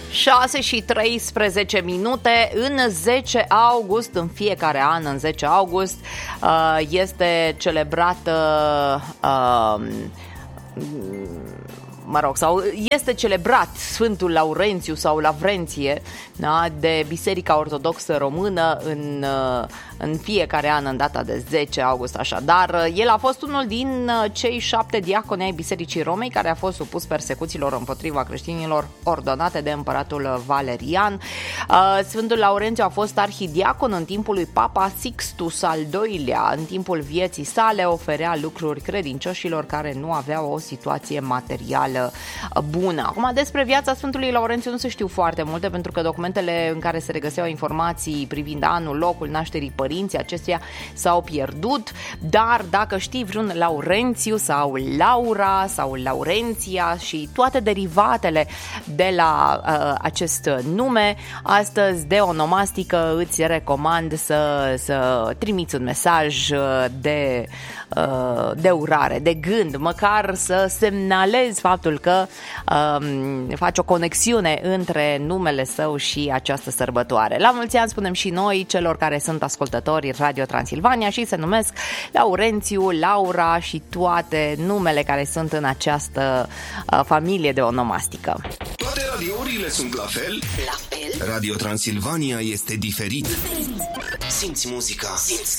6:13 în 10 august, în fiecare an, în 10 august, este celebrată, sau este celebrat Sfântul Laurențiu sau Lavrenție, da, de Biserica Ortodoxă Română în fiecare an, în data de 10 august, așadar. El a fost unul din cei 7 diaconi ai Bisericii Romei care a fost supus persecuțiilor împotriva creștinilor ordonate de împăratul Valerian. Sfântul Laurențiu a fost arhidiacon în timpul lui Papa Sixtus al II-lea. În timpul vieții sale oferea lucruri credincioșilor care nu aveau o situație materială bună. Acum, despre viața Sfântului Laurențiu nu se știu foarte multe, pentru că documentele în care se regăseau informații privind anul, locul nașterii părinții acestuia s-au pierdut, dar dacă știi vreun Laurențiu sau Laura sau Laurenția și toate derivatele de la acest nume, astăzi de onomastică îți recomand să trimiți un mesaj de urare, de gând, măcar să semnalezi faptul că faci o conexiune între numele său și această sărbătoare. La mulți ani spunem și noi celor care sunt ascultători Radio Transilvania și se numesc Laurențiu, Laura și toate numele care sunt în această familie de onomastică. Toate radiourile sunt la fel? La fel. Radio Transilvania este diferit. Simți muzica. Simți